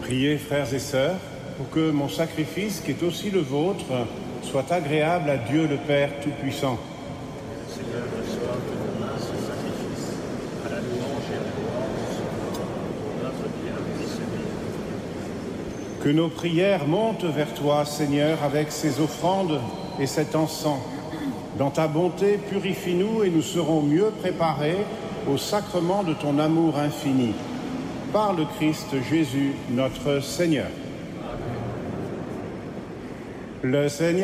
Priez, frères et sœurs, pour que mon sacrifice, qui est aussi le vôtre, soit agréable à Dieu le Père Tout-Puissant. Seigneur, reçois de nos mains ce sacrifice, à la louange et à la gloire pour notre bien et celui de Dieu. Que nos prières montent vers toi, Seigneur, avec ces offrandes et cet encens. Dans ta bonté, purifie-nous et nous serons mieux préparés au sacrement de ton amour infini. Par le Christ Jésus, notre Seigneur. Le Seigneur